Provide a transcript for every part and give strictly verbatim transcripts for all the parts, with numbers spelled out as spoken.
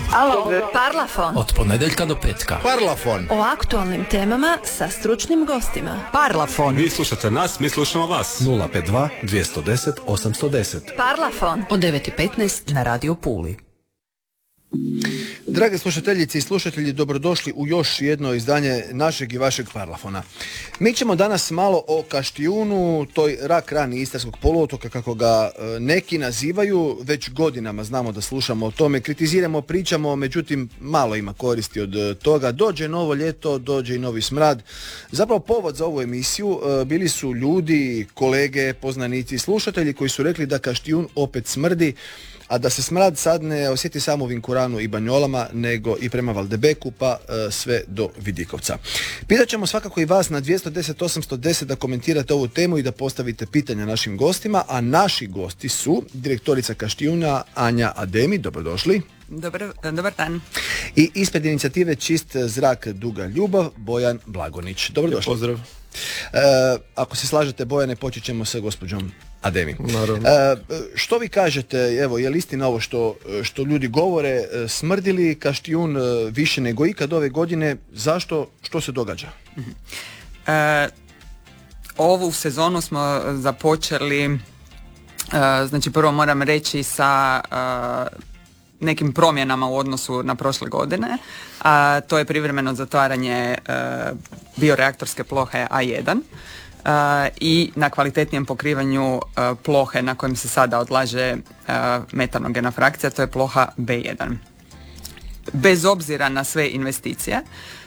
Alo, Parlafon. Od ponedeljka do petka. Parlafon. O aktualnim temama sa stručnim gostima. Parlafon. Vi slušate nas, mi slušamo vas. nula pet dva dvjesto deset osamsto deset. Parlafon. Od devet i petnaest na Radio Puli. Drage slušateljice i slušatelji, dobrodošli u još jedno izdanje našeg i vašeg Parlafona. Mi ćemo danas malo o Kaštijunu, toj rak rani Istarskog poluotoka kako ga neki nazivaju. Već godinama znamo da slušamo o tome, kritiziramo, pričamo, međutim malo ima koristi od toga. Dođe novo ljeto, dođe i novi smrad. Zapravo povod za ovu emisiju bili su ljudi, kolege, poznanici, slušatelji koji su rekli da Kaštijun opet smrdi, a da se smrad sad ne osjeti samo u Vinkuranu i Banjolama, nego i prema Valdebeku, pa e, sve do Vidikovca. Pitat ćemo svakako i vas na dvjesto deset osamsto deset da komentirate ovu temu i da postavite pitanja našim gostima, a naši gosti su direktorica Kaštijuna Anja Ademi, dobrodošli. Dobar, dobar dan. I ispred inicijative Čist zrak Duga ljubav, Bojan Blagonić. Dobrodošli. Pozdrav. E, ako se slažete, Bojane, počet ćemo sa gospođom Ademi. Naravno. E, što vi kažete, evo, je li istina ovo što, što ljudi govore, smrdili Kaštijun više nego ikad ove godine, zašto, što se događa? E, ovu sezonu smo započeli, e, znači prvo moram reći sa e, nekim promjenama u odnosu na prošle godine, a to je privremeno zatvaranje e, bioreaktorske plohe A jedan e, i na kvalitetnijem pokrivanju e, plohe na kojem se sada odlaže e, metanogena frakcija, to je ploha B jedan. Bez obzira na sve investicije, e,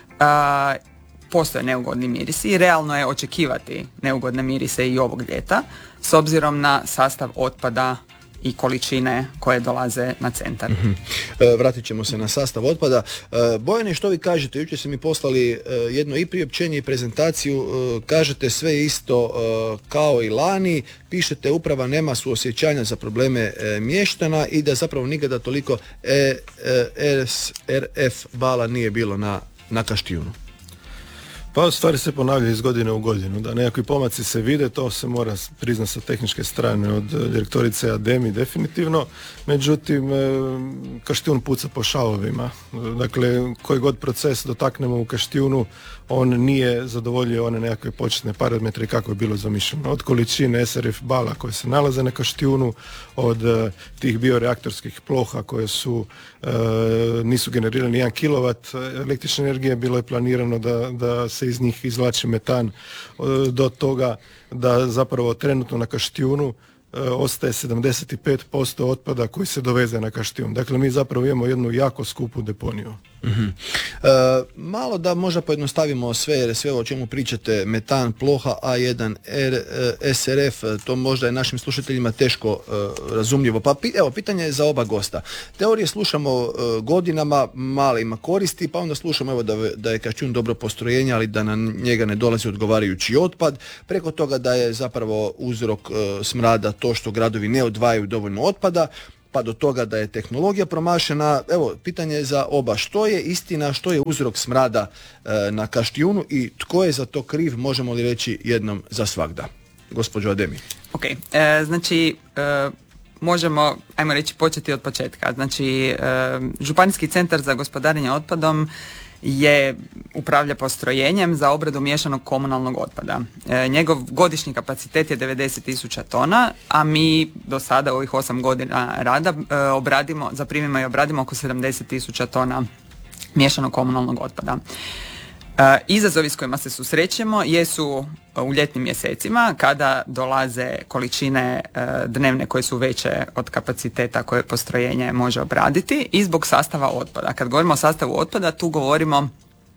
postoje neugodni mirisi i realno je očekivati neugodne mirise i ovog ljeta s obzirom na sastav otpada i količine koje dolaze na centar. Mm-hmm. E, vratit ćemo se na sastav otpada. E, Bojane, što vi kažete? Jučer ste mi poslali e, jedno i priopćenje i prezentaciju. E, kažete sve isto e, kao i lani. Pišete uprava nema suosjećanja za probleme e, mještana i da zapravo nikada toliko e, e, S R F bala nije bilo na, na Kaštijunu. Pa stvari se ponavljaju iz godine u godinu, da nekakvi pomaci se vide, to se mora priznati sa tehničke strane od direktorice Ademi definitivno, međutim Kaštijun puca po šavovima, dakle koji god proces dotaknemo u Kaštijunu on nije zadovoljio one nekakve početne parametre kako je bilo zamišljeno, od količine S R F bala koje se nalaze na Kaštijunu, od uh, tih bioreaktorskih ploha koje su uh, nisu generirali jedan kilovat električne energije, bilo je planirano da, da se iz njih izvlači metan, uh, do toga da zapravo trenutno na Kaštijunu uh, ostaje sedamdeset pet posto otpada koji se doveze na Kaštijun. Dakle, mi zapravo imamo jednu jako skupu deponiju. Mm-hmm. E, malo da možda pojednostavimo sve, jer sve o čemu pričate, metan, ploha A jedan, R, S R F, to možda je našim slušateljima teško e, razumljivo. Pa evo, pitanje je za oba gosta. Teorije slušamo e, godinama, male ima koristi, pa onda slušamo evo da, da je Kaštijun dobro postrojenje, ali da na njega ne dolazi odgovarajući otpad. Preko toga da je zapravo uzrok e, smrada to što gradovi ne odvajaju dovoljno otpada, pa do toga da je tehnologija promašena. Evo, pitanje je za oba. Što je istina, što je uzrok smrada e, na Kaštijunu i tko je za to kriv, možemo li reći jednom za svagda? Gospođo Ademi. Ok, e, znači e, možemo, ajmo reći, početi od početka. Znači, e, Županijski centar za gospodarenje otpadom je upravlja postrojenjem za obradu miješanog komunalnog otpada. E, njegov godišnji kapacitet je devedeset tisuća tona, a mi do sada u ovih osam godina rada e, obradimo, zaprimimo i obradimo oko sedamdeset tisuća tona miješanog komunalnog otpada. E, izazovi s kojima se susrećemo jesu u ljetnim mjesecima kada dolaze količine e, dnevne koje su veće od kapaciteta koje postrojenje može obraditi i zbog sastava otpada. Kad govorimo o sastavu otpada, tu govorimo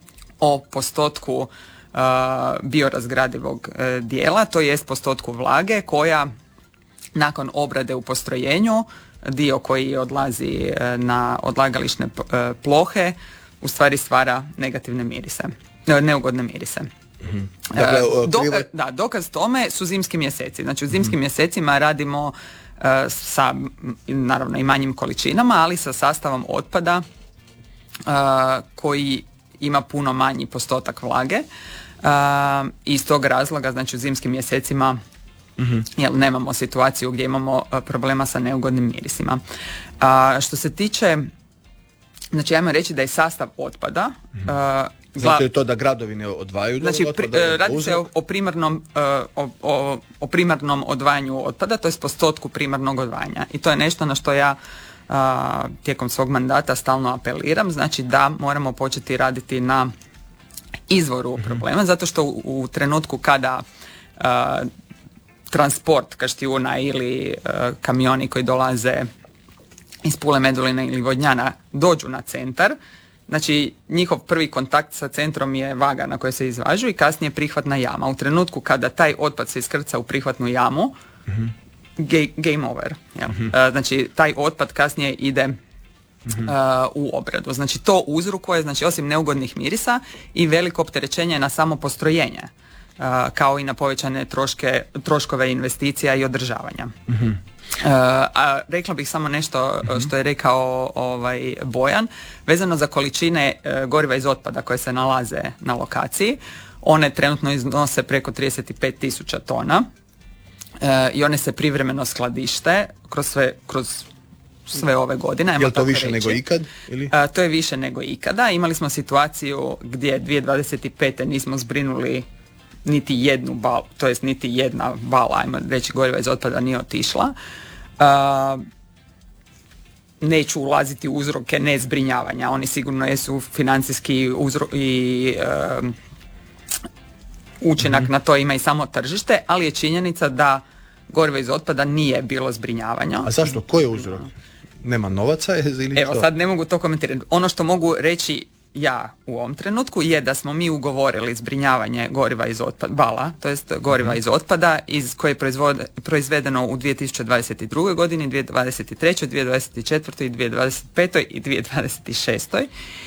o postotku e, biorazgradivog e, dijela, to jest postotku vlage koja nakon obrade u postrojenju, dio koji odlazi e, na odlagališne e, plohe, u stvari stvara negativne mirise, neugodne mirise. Mm-hmm. Dakle, Doka, da, dokaz tome su zimski mjeseci. Znači u zimskim mm-hmm. mjesecima radimo uh, sa naravno i manjim količinama, ali sa sastavom otpada uh, koji ima puno manji postotak vlage. Uh, iz tog razloga, znači u zimskim mjesecima mm-hmm. jel, nemamo situaciju gdje imamo uh, problema sa neugodnim mirisima. Uh, što se tiče Znači, ajmo reći da je sastav otpada... Mhm. Uh, Znači je to da gradovi ne odvajaju Znači, otpada, pri, da radi se uzrok? o, o, primarnom, o, o, o primarnom odvajanju otpada, to je postotku primarnog odvajanja. I to je nešto na što ja a, tijekom svog mandata stalno apeliram, znači da moramo početi raditi na izvoru problema, zato što u, u trenutku kada a, transport Kaštijuna ili a, kamioni koji dolaze iz Pule, Medulina ili Vodnjana dođu na centar, znači njihov prvi kontakt sa centrom je vaga na kojoj se izvažu i kasnije prihvatna jama. U trenutku kada taj otpad se iskrca u prihvatnu jamu, mm-hmm. ga, game over. Ja. Mm-hmm. Uh, znači taj otpad kasnije ide mm-hmm. uh, u obradu. Znači to uzrokuje, znači osim neugodnih mirisa i veliko opterećenje na samo postrojenje, uh, kao i na povećane troške, troškove investicija i održavanja. Mm-hmm. Uh, a rekla bih samo nešto mm-hmm. što je rekao ovaj Bojan vezano za količine uh, goriva iz otpada koje se nalaze na lokaciji. One trenutno iznose preko trideset pet tisuća tona uh, i one se privremeno skladište kroz sve, kroz sve ove godine. Je li to više reći. nego ikad? Ili? Uh, to je više nego ikada. Imali smo situaciju gdje dvije tisuće dvadeset pete nismo zbrinuli niti jednu balu, to jest niti jedna bala, ajmo reći, goriva iz otpada nije otišla. Uh, neću ulaziti u uzroke nezbrinjavanja, oni sigurno jesu financijski uzro- i uh, učinak mm-hmm. na to ima i samo tržište, ali je činjenica da goriva iz otpada nije bilo zbrinjavanja. A zašto? Ko je uzrok? Nema novaca ili Evo, što? sad ne mogu to komentirati. Ono što mogu reći ja u ovom trenutku je da smo mi ugovorili zbrinjavanje goriva iz otpada, bala, to jest goriva iz otpada iz koje je proizvode, proizvedeno u dvije tisuće dvadeset druge godini, dvije tisuće dvadeset treće, dvije tisuće dvadeset četvrte i dvije tisuće dvadeset pete i dvije tisuće dvadeset šeste.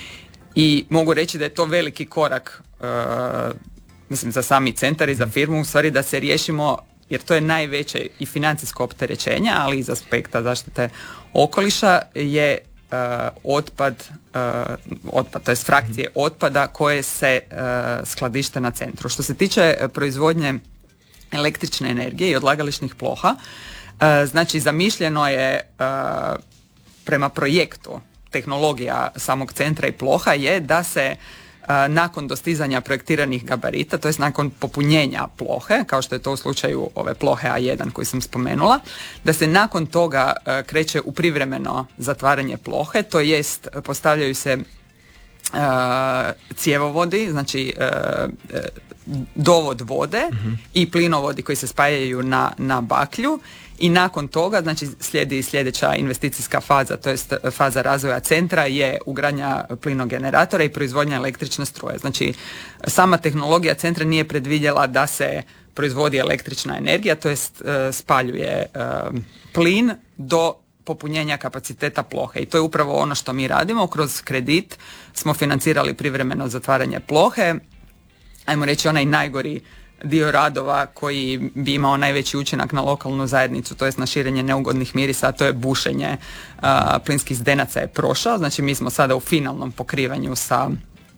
I mogu reći da je to veliki korak uh, mislim za sami centar i za firmu, u stvari da se riješimo, jer to je najveće i financijsko opterećenje, ali iz aspekta zaštite okoliša je Uh, otpad, uh, otpad, to je frakcije otpada koje se uh, skladište na centru. Što se tiče uh, proizvodnje električne energije i odlagališnih ploha, uh, znači zamišljeno je uh, prema projektu tehnologija samog centra i ploha je da se uh, nakon dostizanja projektiranih gabarita, to jest nakon popunjenja plohe, kao što je to u slučaju ove plohe A jedan koju sam spomenula, da se nakon toga uh, kreće u privremeno zatvaranje plohe, to jest postavljaju se uh, cjevovodi, znači uh, dovod vode mm-hmm. i plinovodi koji se spajaju na, na baklju. I nakon toga, znači slijedi sljedeća investicijska faza, to jest faza razvoja centra je ugradnja plinogeneratora i proizvodnja električne struje. Znači sama tehnologija centra nije predvidjela da se proizvodi električna energija, to jest spaljuje plin do popunjenja kapaciteta plohe. I to je upravo ono što mi radimo. Kroz kredit smo financirali privremeno zatvaranje plohe, ajmo reći onaj najgori dio radova koji bi imao najveći učinak na lokalnu zajednicu, to jest na širenje neugodnih mirisa, a to je bušenje a, plinskih zdenaca je prošao. Znači mi smo sada u finalnom pokrivanju sa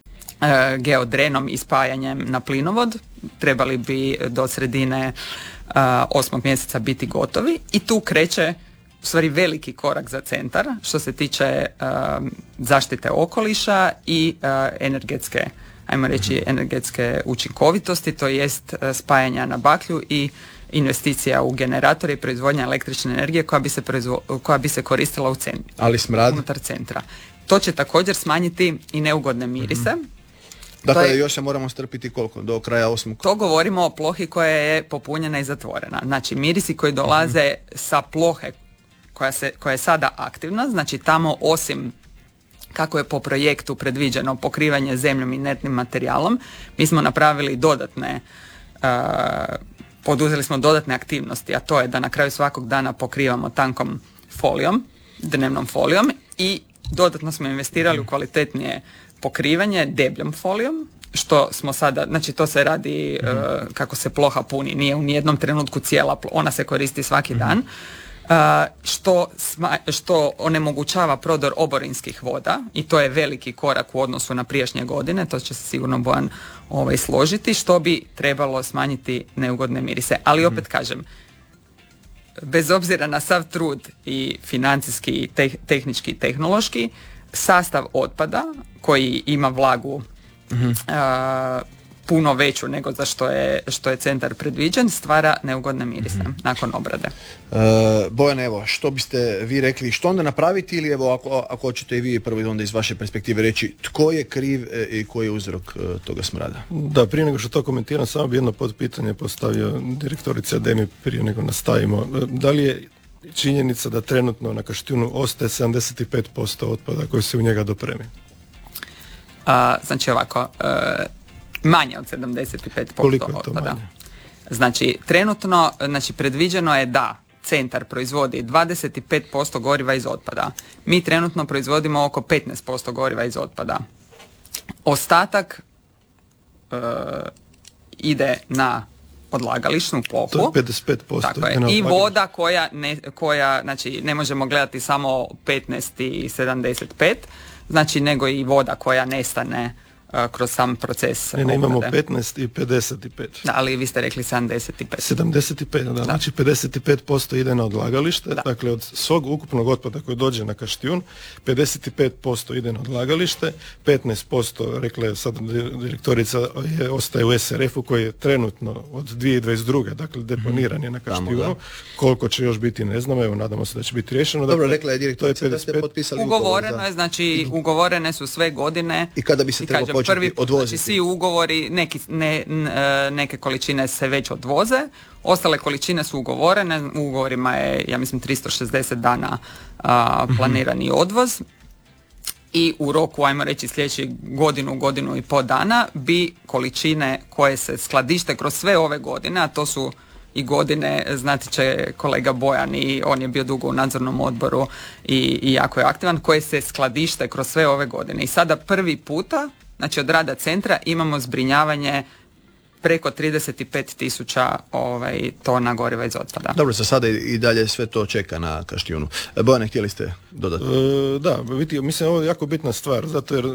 a, geodrenom i spajanjem na plinovod. Trebali bi do sredine a, osmog mjeseca biti gotovi i tu kreće u stvari veliki korak za centar što se tiče a, zaštite okoliša i a, energetske ajmo reći energetske učinkovitosti, to jest spajanja na baklju i investicija u generatore i proizvodnja električne energije koja bi se, proizvo- koja bi se koristila u centru, ali smrad unutar centra. To će također smanjiti i neugodne mirise. Mm-hmm. Dakle, je, još se moramo strpiti koliko? Do kraja osmog? To govorimo o plohi koja je popunjena i zatvorena. Znači, mirisi koji dolaze mm-hmm. sa plohe koja, se, koja je sada aktivna, znači tamo osim kako je po projektu predviđeno pokrivanje zemljom i inertnim materijalom, mi smo napravili dodatne, uh, poduzeli smo dodatne aktivnosti, a to je da na kraju svakog dana pokrivamo tankom folijom, dnevnom folijom i dodatno smo investirali u kvalitetnije pokrivanje debljom folijom, što smo sada, znači to se radi uh, kako se ploha puni, nije u nijednom trenutku cijela, ona se koristi svaki dan. Uh, što, sma, što onemogućava prodor oborinskih voda i to je veliki korak u odnosu na prijašnje godine, to će se sigurno Bojan ovaj, složiti, što bi trebalo smanjiti neugodne mirise. Ali opet mm. kažem, bez obzira na sav trud i financijski, i te, tehnički i tehnološki, sastav otpada koji ima vlagu Mhm. a, puno veću nego za što je, što je centar predviđen, stvara neugodne mirise nakon obrade. E, Bojan, evo, što biste vi rekli, što onda napraviti, ili evo, ako, ako hoćete i vi prvo onda iz vaše perspektive reći tko je kriv e, i koji je uzrok e, toga smrada? Da, prije nego što to komentiram, samo bi jedno podpitanje postavio direktorici Ademi prije nego nastavimo. Da li je činjenica da trenutno na Kaštijunu ostaje sedamdeset pet posto otpada koji se u njega dopremi? A, znači ovako, e, manje od sedamdeset pet posto Koliko je to otpada. manje? Znači, trenutno, znači predviđeno je da centar proizvodi dvadeset pet posto goriva iz otpada. Mi trenutno proizvodimo oko petnaest posto goriva iz otpada. Ostatak e, ide na odlagališnu popu. To je pedeset pet posto. Tako je. I voda koja, ne, koja, znači ne možemo gledati samo petnaest i sedamdeset pet, znači nego i voda koja nestane uh, kroz sam proces Ne, ne, imamo obrade. petnaest i pedeset pet. Da, ali vi ste rekli sedamdeset pet. sedamdeset pet, da, znači pedeset pet posto ide na odlagalište, Da. dakle od svog ukupnog otpada koji dođe na Kaštijun, pedeset pet posto ide na odlagalište, petnaest posto, rekla je sad direktorica, je, ostaje u S R F-u koji je trenutno od dvije tisuće dvadeset druge, dakle deponiran je na Kaštijunu. da. Koliko će još biti ne znamo, evo nadamo se da će biti riješeno. Dobro, dakle, rekla je to je direktorica da ste pedeset pet. potpisali ugovor Ugovoreno za- je, znači ugovorene su sve godine. I kada bi se I trebalo kažem, početi prvi put, odvoziti? Znači, svi ugovori, neki, ne, n- e, neke količine se već odvoze, ostale količine su ugovorene, u ugovorima je, ja mislim, tristo šezdeset dana a, planirani odvoz. I u roku, ajmo reći sljedeći godinu, godinu i pol dana bi količine koje se skladište kroz sve ove godine, a to su i godine, znati će kolega Bojan i on je bio dugo u nadzornom odboru i, i jako je aktivan, koje se skladište kroz sve ove godine. I sada prvi puta, znači od rada centra, imamo zbrinjavanje preko trideset pet tisuća ovaj, tona goriva iz otpada. Dobro, za sada i i dalje sve to čeka na Kaštijunu. E, Bojane, htjeli ste dodati? E, da, vidite, mislim ovo je jako bitna stvar, zato jer e,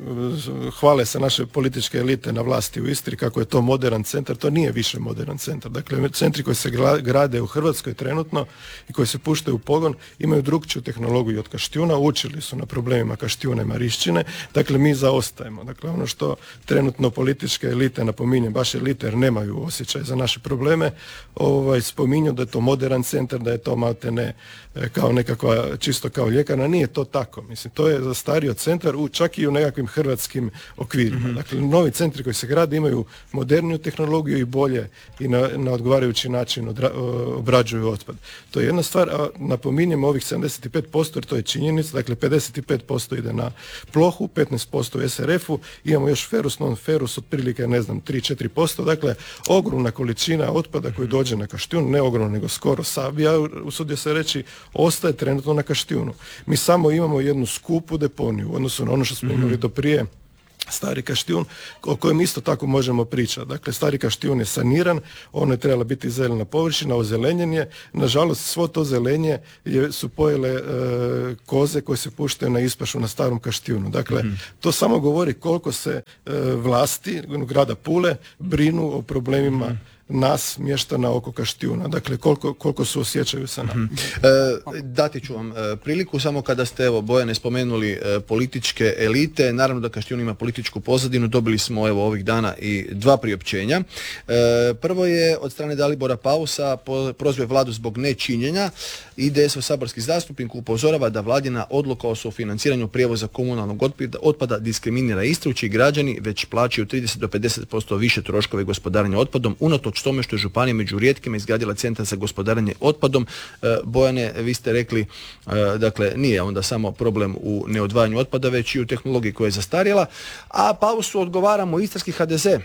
hvale se naše političke elite na vlasti u Istri kako je to moderan centar, to nije više moderan centar. Dakle, centri koji se gra- grade u Hrvatskoj trenutno i koji se puštaju u pogon imaju drugčiju tehnologiju od Kaštijuna, učili su na problemima Kaštijuna i Marišćine, dakle mi zaostajemo. Dakle, ono što trenutno političke elite, napominjem, baš elite jer nemaju osjećaj za naše probleme, ovaj, spominju da je to moderan centar, da je to maltene e, kao nekakva, čisto kao ljekarna, nije to tako. Mislim, to je zastario centar u, čak i u nekakvim hrvatskim okvirima. Mhm. Dakle, novi centri koji se grade imaju moderniju tehnologiju i bolje i na, na odgovarajući način odra, o, obrađuju otpad. To je jedna stvar, a napominjem ovih sedamdeset pet posto jer to je činjenica, dakle pedeset pet posto ide na plohu, petnaest posto u S R F-u, imamo još ferus, non ferus, otprilike, ne znam, tri do četiri posto, dakle ogromna količina otpada koji dođe na Kaštijun, ne ogromno nego skoro sav, ja usudio se reći, ostaje trenutno na Kaštijunu. Mi samo imamo jednu skupu deponiju u odnosu na ono što smo imali do prije, Stari Kaštijun, o kojem isto tako možemo pričati. Dakle, Stari Kaštijun je saniran, ono je trebala biti zelena površina, ozelenjen je. Nažalost, svo to zelenje je, su pojele e, koze koje se puštaju na ispašu na Starom Kaštijunu. Dakle, mm-hmm. to samo govori koliko se e, vlasti grada Pule brinu o problemima mm-hmm. nas, mještana oko Kaštijuna. Dakle, koliko, koliko su osjećaju sa nama. Mm-hmm. E, dati ću vam e, priliku, samo kada ste, evo, Bojane, spomenuli e, političke elite, naravno da Kaštijun ima političku pozadinu, dobili smo, evo, ovih dana i dva priopćenja. E, prvo je od strane Dalibora Pausa, po, prozve vladu zbog nečinjenja. I D S O saborski zastupnik upozorava da vladina odluka o sufinanciranju prijevoza komunalnog otpada diskriminira Istru, čiji građani već plaćaju trideset do pedeset posto više troškove gospodarenja otpadom, unatoč tome što je županija među rijetkima izgradila centar za gospodarenje otpadom. E, Bojane, vi ste rekli, e, dakle, nije onda samo problem u neodvajanju otpada, već i u tehnologiji koja je zastarjela, a Pausu odgovaramo istarski H D Z.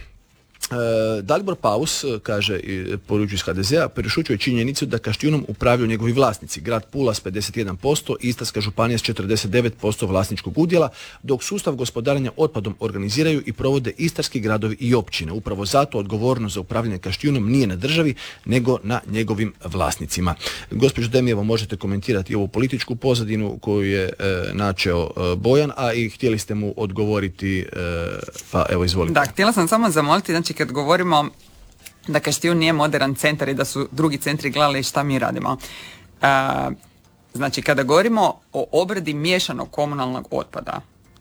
E, Dalibor Paus, kaže, poručuju iz H D Z-a, prešućuje činjenicu da Kaštijunom upravljaju njegovi vlasnici. Grad Pula s pedeset jedan posto, Istarska županija s četrdeset devet posto vlasničkog udjela, dok sustav gospodarenja otpadom organiziraju i provode istarski gradovi i općine. Upravo zato odgovornost za upravljanje Kaštijunom nije na državi, nego na njegovim vlasnicima. Gospođo Demijevo, možete komentirati ovu političku pozadinu koju je e, načeo e, Bojan, a i htjeli ste mu odgovoriti, e, pa evo, izvolite. Da, htjela sam samo zamoliti, znači kad govorimo da Kaštijun nije modern centar i da su drugi centri gledali šta mi radimo. Uh, Znači, kada govorimo o obradi miješanog komunalnog otpada,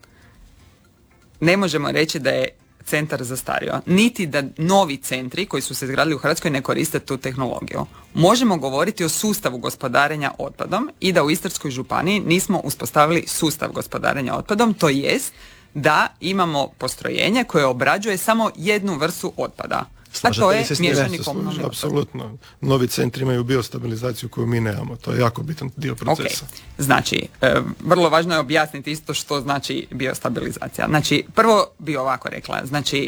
ne možemo reći da je centar zastario, niti da novi centri koji su se izgradili u Hrvatskoj ne koriste tu tehnologiju. Možemo govoriti o sustavu gospodarenja otpadom i da u Istarskoj županiji nismo uspostavili sustav gospodarenja otpadom, to jest da imamo postrojenje koje obrađuje samo jednu vrstu otpada. A to je miješani komunalni otpad. Apsolutno. Novi centri imaju biostabilizaciju koju mi nemamo. To je jako bitan dio procesa. Okay. Znači, e, vrlo važno je objasniti isto što znači biostabilizacija. Znači, prvo bi ovako rekla. Znači,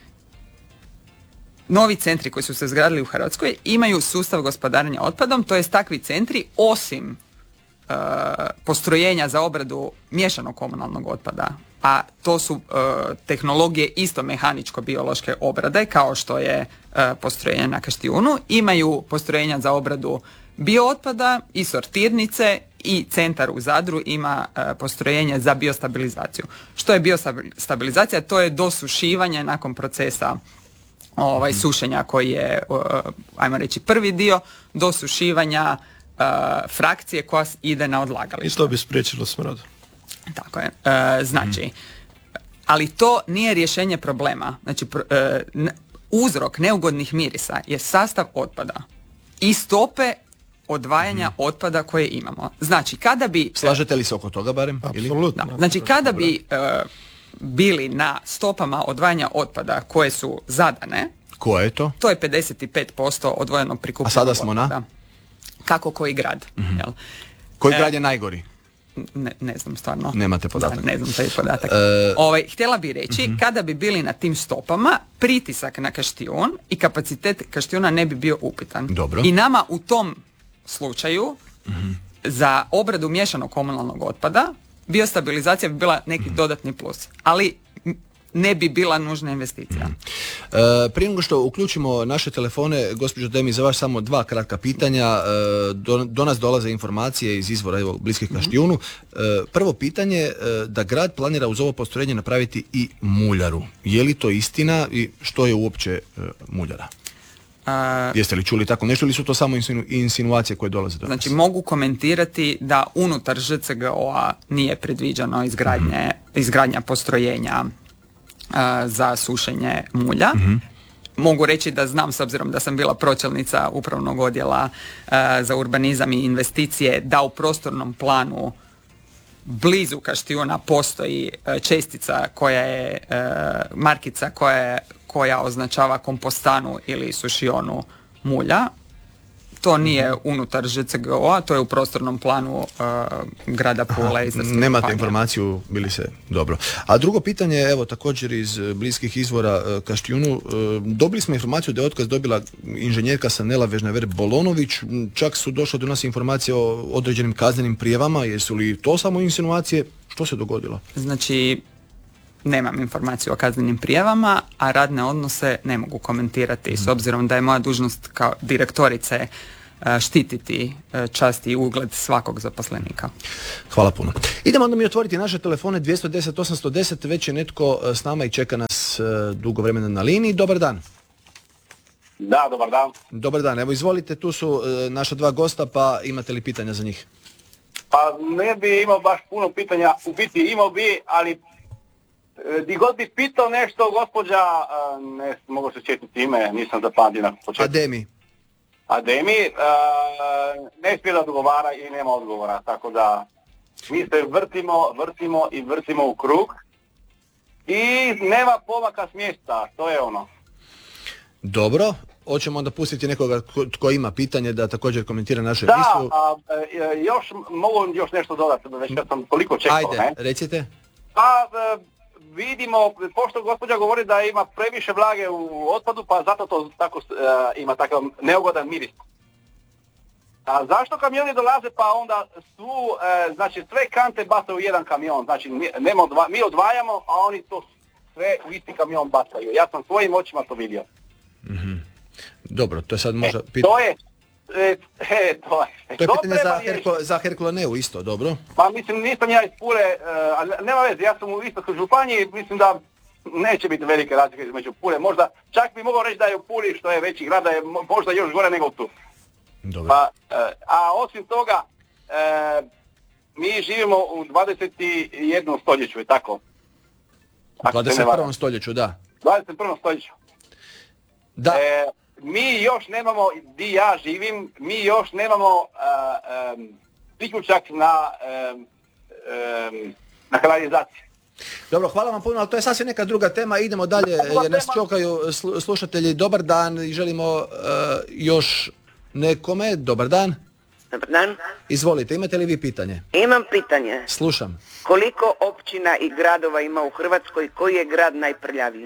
novi centri koji su se izgradili u Hrvatskoj imaju sustav gospodarenja otpadom, to jest takvi centri osim e, postrojenja za obradu miješanog komunalnog otpada, a to su e, tehnologije isto mehaničko-biološke obrade, kao što je e, postrojenje na Kaštijunu, imaju postrojenja za obradu biootpada i sortirnice i centar u Zadru ima e, postrojenje za biostabilizaciju. Što je biostabilizacija? To je dosušivanje nakon procesa ovaj, sušenja koji je, e, ajmo reći, prvi dio, dosušivanja e, frakcije koja ide na odlagalište. I to bi spriječilo smrad. Tako je. E, znači, ali to nije rješenje problema. Znači, pr, e, n- uzrok neugodnih mirisa je sastav otpada i stope odvajanja mm. otpada koje imamo. Znači, kada bi... Slažete li se oko toga barem? Apsolutno. Da. Znači, kada bi e, bili na stopama odvajanja otpada koje su zadane... Koje je to? To je pedeset pet posto odvojenog prikupljenog otpada. A sada smo otpada. na? Kako koji grad. Mm-hmm. Jel? Koji e, grad je najgori? Ne, ne znam stvarno. Nemate podatak. Da, ne znam taj podatak. E... Ovaj, htjela bi reći, uh-huh. kada bi bili na tim stopama, pritisak na Kaštijun i kapacitet Kaštijuna ne bi bio upitan. Dobro. I nama u tom slučaju uh-huh. za obradu miješanog komunalnog otpada biostabilizacija bi bila neki uh-huh. dodatni plus. Ali ne bi bila nužna investicija. E, prije nego što uključimo naše telefone, gospođo Demi, za vas samo dva kratka pitanja. E, do, do nas dolaze informacije iz izvora evo, bliskih Kaštijunu. E, prvo pitanje, e, da grad planira uz ovo postrojenje napraviti i muljaru. Je li to istina i što je uopće e, muljara? A, Jeste li čuli tako nešto ili su to samo insinu, insinuacije koje dolaze do nas? Znači, mogu komentirati da unutar Ž C G O-a nije predviđeno izgradnje, mm-hmm. izgradnja postrojenja za sušenje mulja. Mm-hmm. Mogu reći da znam, s obzirom da sam bila pročelnica upravnog odjela uh, za urbanizam i investicije, da u prostornom planu blizu Kaštijuna postoji uh, čestica koja je uh, markica koja, je, koja označava kompostanu ili sušionu mulja. To nije unutar Ž C G O-a, to je u prostornom planu uh, grada Pule. Aha, nemate informaciju, bili se dobro. A drugo pitanje, evo također iz bliskih izvora uh, Kaštijunu, uh, dobili smo informaciju da je otkaz dobila inženjerka sa Nela Vežnaver Bolonović, čak su došle do nas informacije o određenim kaznenim prijavama, jesu li to samo insinuacije, što se dogodilo? Znači, nemam informaciju o kaznenim prijavama, a radne odnose ne mogu komentirati, s obzirom da je moja dužnost kao direktorice štititi čast i ugled svakog zaposlenika. Hvala puno. Idemo onda mi otvoriti naše telefone dvjesto deset osamsto deset, već je netko s nama i čeka nas dugo vremena na liniji. Dobar dan. Da, dobar dan. Dobar dan, evo izvolite, tu su naša dva gosta, pa imate li pitanja za njih? Pa ne bi imao baš puno pitanja, u biti imao bi, ali di god bi pitao nešto, gospođa, ne mogu se sjetiti ime, nisam zapamtio na početku. Ademi. Ademi, ne smije da odgovara i nema odgovora, tako da mi se vrtimo, vrtimo i vrtimo u krug i nema pomaka s mjesta, to je ono. Dobro, hoćemo onda pustiti nekoga tko ima pitanje da također komentira našu da, emisiju. Da, još mogu još nešto dodati, već ja sam toliko čekao. Ajde, ne? recite. Pa vidimo, pošto gospođa govori da ima previše vlage u otpadu, pa zato to tako uh, ima takav neugodan miris. A zašto kamioni dolaze pa onda su, uh, znači sve kante bacaju u jedan kamion, znači nema odva, mi odvajamo, a oni to sve u isti kamion bacaju. Ja sam svojim očima to vidio. Mm-hmm. Dobro, to je sad možda... E, pit... To je, e, e, to je... To je pitanje za, Herko, za Herkulaneu isto, dobro? Pa mislim, nisam ja iz Pule, uh, ali nema veze, ja sam u Istarskoj županiji, mislim da neće biti velike razlike između Pule, možda, čak bi mogao reći da je u Puli, što je veći grad, da je možda još gore nego tu. Dobro. Pa, uh, a osim toga, uh, e, mi živimo u dvadeset jednom stoljeću, je tako? U dvadeset prvom stoljeću, da. dvadeset prvom stoljeću. Da. E, mi još nemamo, di ja živim, mi još nemamo uh, um, priključak na, um, um, na kanalizaciju. Dobro, hvala vam puno, ali to je sasvim neka druga tema. Idemo dalje, jer nas čokaju slušatelji. Dobar dan i želimo uh, još nekome. Dobar dan. Dobar dan. Izvolite, imate li vi pitanje? Imam pitanje. Slušam. Koliko općina i gradova ima u Hrvatskoj, koji je grad najprljaviji?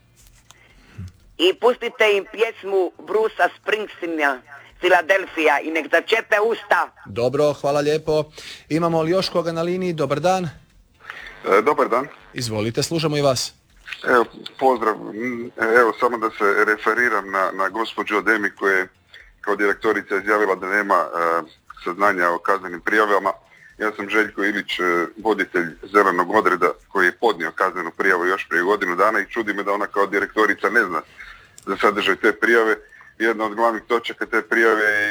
I pustite im pjesmu Brusa Springsteena, Filadelfija, i nek začepe usta. Dobro, hvala lijepo. Imamo li još koga na liniji? Dobar dan. E, dobar dan. Izvolite, slušamo i vas. Evo, pozdrav. Evo, samo da se referiram na, na gospođu Ademi koja je kao direktorica izjavila da nema e, saznanja o kaznenim prijavama. Ja sam Željko Ilić, e, voditelj Zelenog odreda koji je podnio kaznenu prijavu još prije godinu dana i čudi me da ona kao direktorica ne zna za sadržaj te prijave. Jedna od glavnih točaka te prijave je e,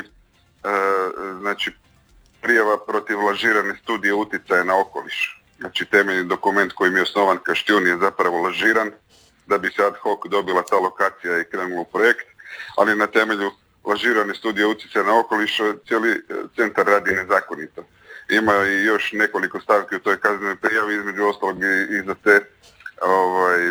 znači, prijava protiv lažirane studije utjecaja na okoliš. Znači temeljni dokument kojim je osnovan Kaštjun je zapravo lažiran da bi se ad hoc dobila ta lokacija i krenulo u projekt, ali na temelju lažirane studije utjecaja na okoliš cijeli centar radi nezakonito. Ima i još nekoliko stavki u toj kaznenoj prijavi, između ostalog i, i za te ovaj,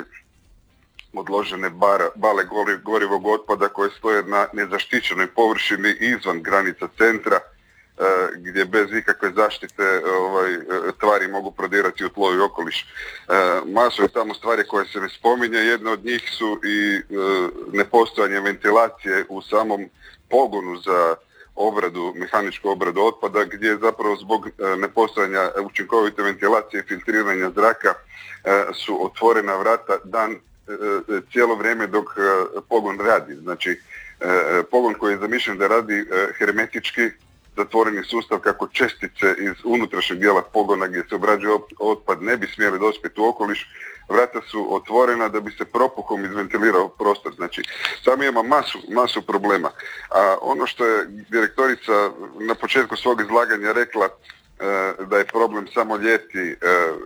odložene bara, bale gorivog otpada koje stoje na nezaštićenoj površini izvan granica centra, gdje bez ikakve zaštite ovaj, tvari mogu prodirati u tlo i okoliš. E, masu je tamo stvari koje se ne spominje, jedna od njih su i e, nepostojanje ventilacije u samom pogonu za obradu, mehaničku obradu otpada, gdje zapravo zbog e, nepostojanja učinkovite ventilacije i filtriranja zraka e, su otvorena vrata dan e, cijelo vrijeme dok e, pogon radi. Znači, e, pogon koji je zamišljen da radi e, hermetički, zatvoreni sustav kako čestice iz unutrašnjeg dijela pogona gdje se obrađuje otpad ne bi smjeli dospjeti u okoliš, vrata su otvorena da bi se propuhom izventilirao prostor. Znači, sam ima masu, masu problema. A ono što je direktorica na početku svog izlaganja rekla e, da je problem samo ljeti e,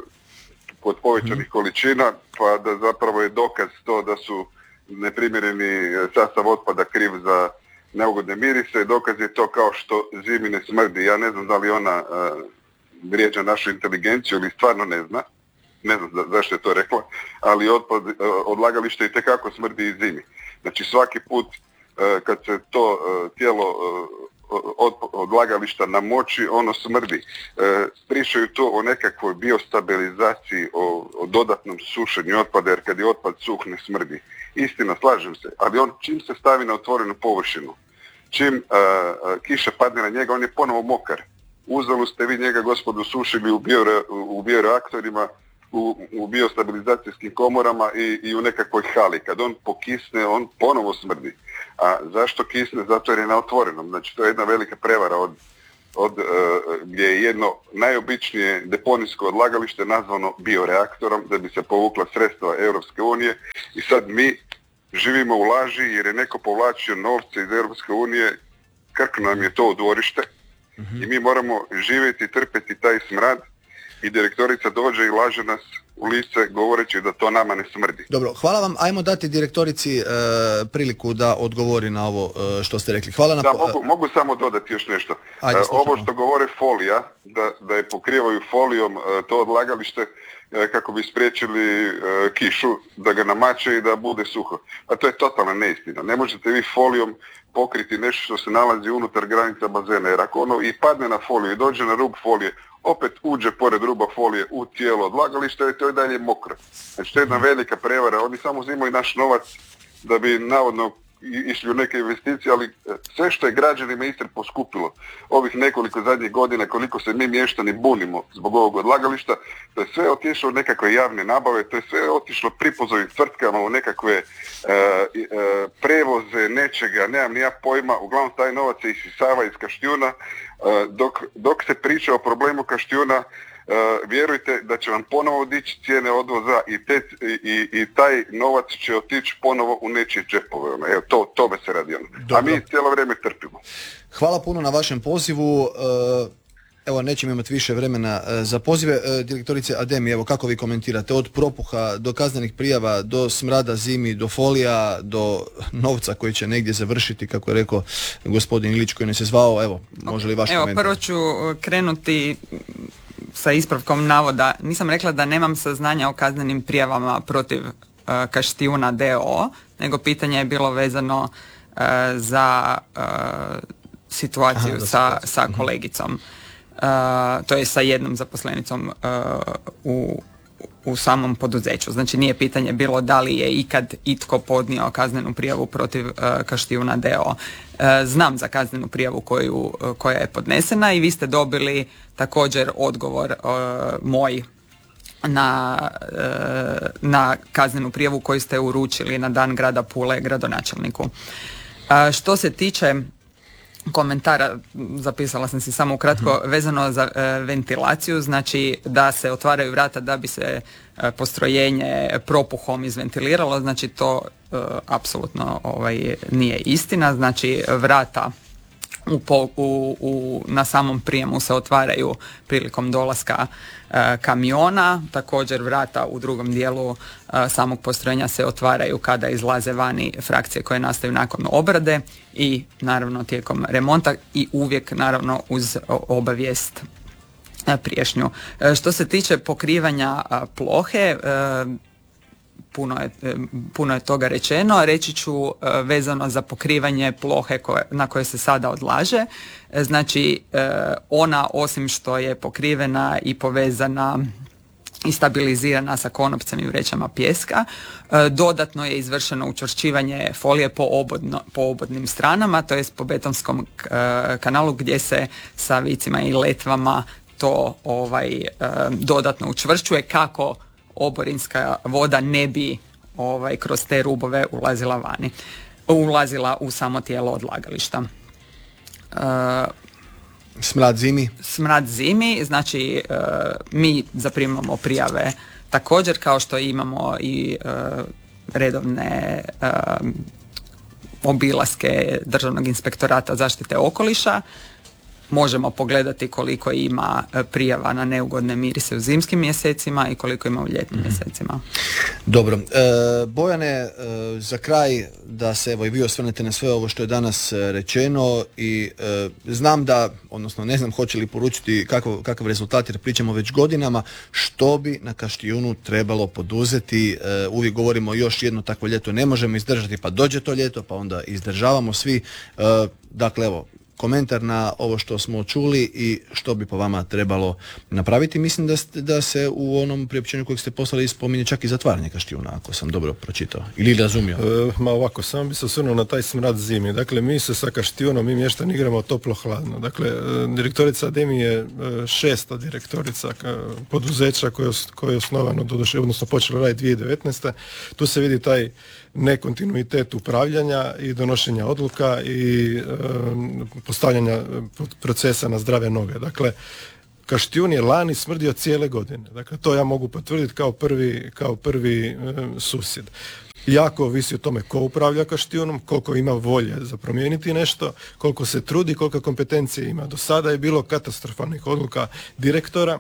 kod povećanih količina, pa da zapravo je dokaz to da su neprimjereni sastav otpada kriv za neugodne mirise, dokaz je to kao što zimi ne smrdi. Ja ne znam da li ona uh, vrijeđa našu inteligenciju ili stvarno ne zna, ne znam za, zašto je to rekla, ali otpad, uh, odlagalište i tekako smrdi i zimi. Znači svaki put uh, kad se to uh, tijelo uh, od, odlagališta namoči, ono smrdi. Uh, pričaju to o nekakvoj biostabilizaciji, o, o dodatnom sušenju otpada, jer kad je otpad suh ne smrdi. Istina, slažem se, ali on čim se stavi na otvorenu površinu, čim uh, uh, kiša padne na njega, on je ponovo mokar. Uzalud ste vi njega, gospodu, sušili u, biore, u bioreaktorima, u, u biostabilizacijskim komorama i, i u nekakvoj hali. Kad on pokisne, on ponovo smrdi. A zašto kisne? Zato jer je na otvorenom. Znači, to je jedna velika prevara od, od uh, gdje je jedno najobičnije deponijsko odlagalište nazvano bioreaktorom da bi se povukla sredstva Europske unije i sad mi živimo u laži jer je neko povlačio novce iz Europske unije, krkno nam je to u dvorište mm-hmm. i mi moramo živjeti i trpeti taj smrad i direktorica dođe i laže nas u lice govoreći da to nama ne smrdi. Dobro, hvala vam. Ajmo dati direktorici e, priliku da odgovori na ovo e, što ste rekli. Hvala na... Da, mogu, mogu samo dodati još nešto. Ajde, e, ovo što govore folija, da, da je pokrivaju folijom e, to odlagalište e, kako bi spriječili e, kišu, da ga namače i da bude suho. A to je totalna neistina. Ne možete vi folijom pokriti nešto što se nalazi unutar granica bazena, jer ako ono i padne na foliju i dođe na rub folije, opet uđe pored ruba folije u tijelo odlagališta i to je dalje mokro. Znači to je jedna velika prevara. Oni samo uzimaju naš novac da bi navodno išli u neke investicije, ali sve što je građanima Istre poskupilo ovih nekoliko zadnjih godina, koliko se mi mještani bunimo zbog ovog odlagališta, to je sve otišlo u nekakve javne nabave, to je sve otišlo pripozovim tvrtkama u nekakve e, e, prevoze nečega, nemam ni ja pojma, uglavnom taj novac se isisava iz Kaštjuna, e, dok, dok se priča o problemu Kaštjuna, Uh, vjerujte da će vam ponovo dići cijene odvoza i, te, i, i taj novac će otići ponovo u nečije džepove. Evo, to, tome se radi. A mi cijelo vrijeme trpimo. Hvala puno na vašem pozivu. Uh, Evo, nećemo imati više vremena e, za pozive. E, direktorice Ademi, evo, kako vi komentirate od propuha do kaznenih prijava, do smrada zimi, do folija, do novca koji će negdje završiti, kako je rekao gospodin Ilić koji nas je zvao, evo, može li vaš Evo, komentar? prvo ću krenuti sa ispravkom navoda. Nisam rekla da nemam saznanja o kaznenim prijavama protiv uh, Kaštijuna d o o, nego pitanje je bilo vezano uh, za uh, situaciju Aha, sa, sa kolegicom. Uh, to je sa jednom zaposlenicom uh, u, u samom poduzeću. Znači nije pitanje bilo da li je ikad itko podnio kaznenu prijavu protiv uh, Kaštijuna d o o. Uh, znam za kaznenu prijavu koju, uh, koja je podnesena i vi ste dobili također odgovor uh, moj na, uh, na kaznenu prijavu koju ste uručili na dan grada Pule gradonačelniku. Uh, što se tiče komentara, zapisala sam si samo ukratko, mm-hmm. vezano za e, ventilaciju, znači da se otvaraju vrata da bi se e, postrojenje propuhom izventiliralo, znači to e, apsolutno ovaj, nije istina, znači vrata u, po, u, u, na samom prijemu se otvaraju prilikom dolaska e, kamiona, također vrata u drugom dijelu e, samog postrojenja se otvaraju kada izlaze vani frakcije koje nastaju nakon obrade i naravno tijekom remonta i uvijek naravno uz obavijest e, priješnju. E, što se tiče pokrivanja a, plohe, e, Puno je, puno je toga rečeno, reći ću vezano za pokrivanje plohe koje, na koje se sada odlaže. Znači ona osim što je pokrivena i povezana i stabilizirana sa konopcem i vrećama pijeska, dodatno je izvršeno učvršćivanje folije po, obodno, po obodnim stranama, to jest po betonskom kanalu gdje se sa vicima i letvama to ovaj, dodatno učvršćuje kako oborinska voda ne bi ovaj, kroz te rubove ulazila vani, ulazila u samo tijelo odlagališta. Uh, smrad zimi? Smrad zimi, znači uh, mi zaprimamo prijave također kao što imamo i uh, redovne uh, obilaske Državnog inspektorata zaštite okoliša. Možemo pogledati koliko ima prijava na neugodne mirise u zimskim mjesecima i koliko ima u ljetnim mm-hmm. mjesecima. Dobro. E, Bojane, e, za kraj da se evo i vi osvrnete na sve ovo što je danas rečeno i e, znam da, odnosno ne znam hoće li poručiti kakav, kakav rezultat jer pričamo već godinama, što bi na Kaštijunu trebalo poduzeti. E, uvijek govorimo još jedno takvo ljeto ne možemo izdržati, pa dođe to ljeto, pa onda izdržavamo svi. E, dakle, evo, komentar na ovo što smo čuli i što bi po vama trebalo napraviti. Mislim da, ste, da se u onom priopćenju kojeg ste poslali spominje čak i zatvaranje Kaštijuna, ako sam dobro pročitao ili razumio. E, ma ovako, samo bi se osvrnuo na taj smrad zimi. Dakle, mi se sa Kaštijunom, mi mještani igramo toplo-hladno. Dakle, direktorica Ademi je šesta direktorica poduzeća koje, koje je osnovano, doduše, odnosno počelo raditi dvije tisuće devetnaeste. Tu se vidi taj nekontinuitet upravljanja i donošenja odluka i e, postavljanja procesa na zdrave noge. Dakle, Kaštijun je lani smrdio cijele godine. Dakle, to ja mogu potvrditi kao prvi, kao prvi e, susjed. Jako ovisi o tome ko upravlja Kaštijunom, koliko ima volje za promijeniti nešto, koliko se trudi, koliko kompetencije ima. Do sada je bilo katastrofalnih odluka direktora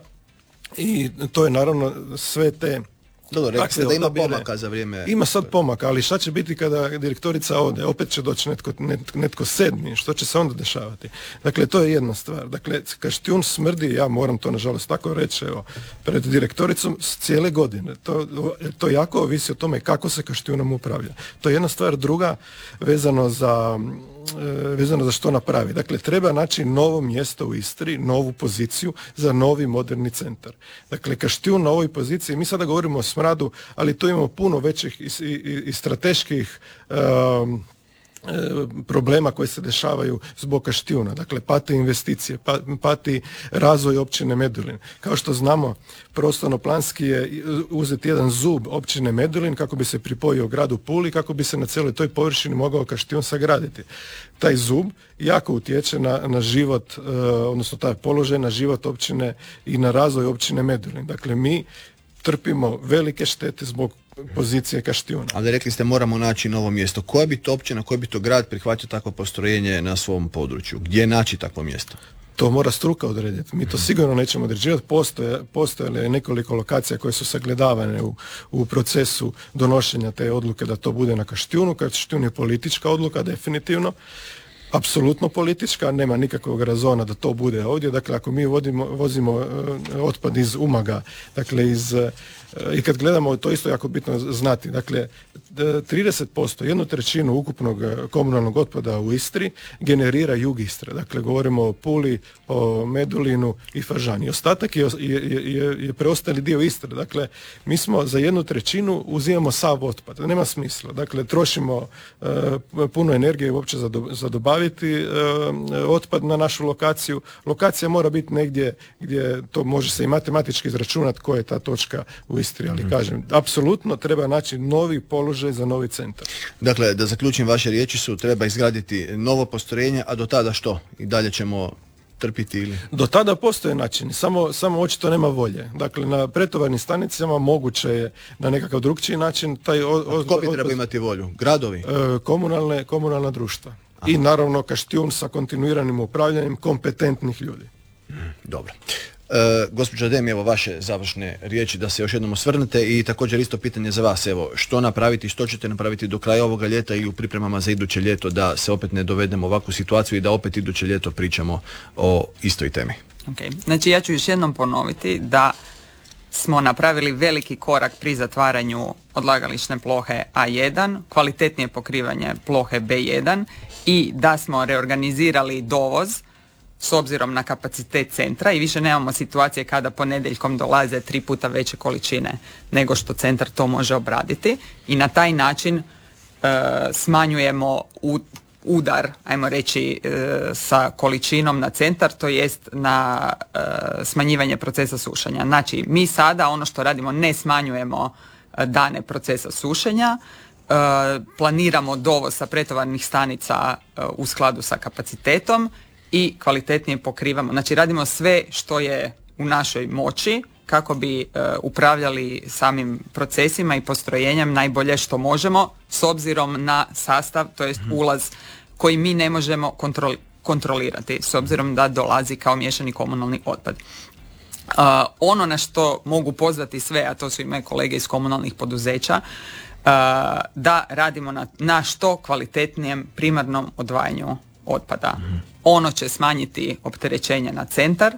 i to je naravno sve te Dobro, rekli ste da ima pomaka za vrijeme... Ima sad pomaka, ali šta će biti kada direktorica ode? Opet će doći netko, netko, netko sedmi, što će se onda dešavati? Dakle, to je jedna stvar. Dakle, Kaštijun smrdi, ja moram to nažalost tako reći, evo, pred direktoricom s cijele godine. To, to jako ovisi o tome kako se Kaštijunom upravlja. To je jedna stvar. Druga, vezano za... vezano za što napravi. Dakle, treba naći novo mjesto u Istri, novu poziciju za novi moderni centar. Dakle, Kaštijun na ovoj poziciji, mi sada govorimo o smradu, ali tu imamo puno većih i, i, i strateških um, problema koji se dešavaju zbog Kaštijuna. Dakle, pati investicije, pati razvoj općine Medulin. Kao što znamo, prostorno-planski je uzet jedan zub općine Medulin kako bi se pripojio gradu Puli, kako bi se na cijeloj toj površini mogao Kaštijun sagraditi. Taj zub jako utječe na, na život, odnosno taj položaj na život općine i na razvoj općine Medulin. Dakle, mi trpimo velike štete zbog pozicije Kaštijuna. Ali rekli ste moramo naći novo mjesto. Koja bi to općina, koji bi to grad prihvatio takvo postrojenje na svom području? Gdje naći takvo mjesto? To mora struka odrediti. Mi to sigurno nećemo određivati. Postoje, postoje nekoliko lokacija koje su sagledavane u, u procesu donošenja te odluke da to bude na Kaštijunu. Kaštijun je politička odluka, definitivno. Apsolutno politička, nema nikakvog razona da to bude ovdje. Dakle, ako mi vodimo, vozimo uh, otpad iz Umaga, dakle iz uh, i kad gledamo, to isto jako bitno znati, dakle trideset posto, jednu trećinu ukupnog komunalnog otpada u Istri generira jug Istre. Dakle, govorimo o Puli, o Medulinu i Fažani. Ostatak je, je, je, je preostali dio Istre. Dakle, mi smo za jednu trećinu uzimamo sav otpad. Nema smisla. Dakle, trošimo uh, puno energije uopće za, do, za dobaviti uh, otpad na našu lokaciju. Lokacija mora biti negdje gdje to može se i matematički izračunati koja je ta točka u Istri, ali kažem, apsolutno treba naći novi položaj za novi centar. Dakle, da zaključim vaše riječi su, treba izgraditi novo postrojenje, a do tada što? I dalje ćemo trpiti ili? Do tada postoje načini, samo, samo očito nema volje. Dakle, na pretovarnim stanicama moguće je na nekakav drugčiji način taj... O, o, Tko bi treba imati volju? Gradovi? E, komunalne, komunalna društva. Aha. I naravno Kaštijun sa kontinuiranim upravljanjem kompetentnih ljudi. Dobro. E, gospođa Demi, evo vaše završne riječi da se još jednom osvrnete i također isto pitanje za vas, evo što napraviti, što ćete napraviti do kraja ovoga ljeta ili u pripremama za iduće ljeto da se opet ne dovedemo u ovakvu situaciju i da opet iduće ljeto pričamo o istoj temi. Okay. Znači ja ću još jednom ponoviti da smo napravili veliki korak pri zatvaranju odlagališne plohe A jedan, kvalitetnije pokrivanje plohe B jedan i da smo reorganizirali dovoz s obzirom na kapacitet centra i više nemamo situacije kada ponedjeljkom dolaze tri puta veće količine nego što centar to može obraditi i na taj način e, smanjujemo u, udar, ajmo reći, e, sa količinom na centar, to jest na e, smanjivanje procesa sušenja. Znači, mi sada ono što radimo ne smanjujemo dane procesa sušenja, e, planiramo dovoz sa pretovarnih stanica e, u skladu sa kapacitetom i kvalitetnije pokrivamo. Znači radimo sve što je u našoj moći kako bi e, upravljali samim procesima i postrojenjem najbolje što možemo s obzirom na sastav, to jest ulaz koji mi ne možemo kontrol, kontrolirati s obzirom da dolazi kao miješani komunalni otpad. Uh, ono na što mogu pozvati sve, a to su i moje kolege iz komunalnih poduzeća, uh, da radimo na, na što kvalitetnijem primarnom odvajanju otpada. Mm. Ono će smanjiti opterećenje na centar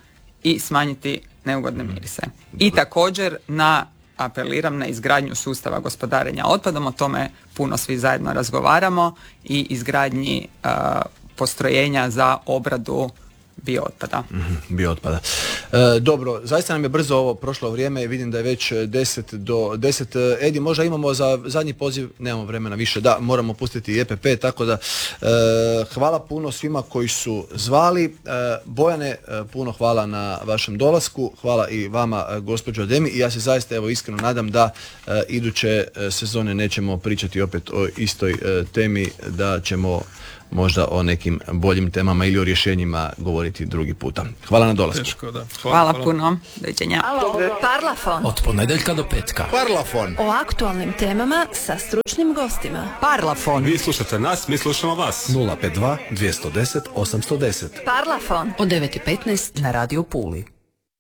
i smanjiti neugodne mirise. Mm. I također na, apeliram na izgradnju sustava gospodarenja otpadom, o tome puno svi zajedno razgovaramo i izgradnji uh, postrojenja za obradu biootpada. Mm-hmm, biootpada. E, dobro, zaista nam je brzo ovo prošlo vrijeme, vidim da je već deset do deset. Edi, možda imamo za zadnji poziv, nemamo vremena više, da, moramo pustiti E P P, tako da e, hvala puno svima koji su zvali. E, Bojane, e, puno hvala na vašem dolasku, hvala i vama, e, gospođo Demi, i ja se zaista evo iskreno nadam da e, iduće e, sezone nećemo pričati opet o istoj e, temi, da ćemo možda o nekim boljim temama ili o rješenjima govoriti drugi puta. Hvala na dolasku. Teško, da. Hvala, hvala, hvala puno. Doviđenja. Parlafon. Od ponedjeljka do petka. Parlafon. O aktualnim temama sa stručnim gostima. Parlafon. Vi slušate nas, mi slušamo vas. nula pet dva, dvjesto deset, osamsto deset. Parlafon. Od devet i petnaest na Radio Puli.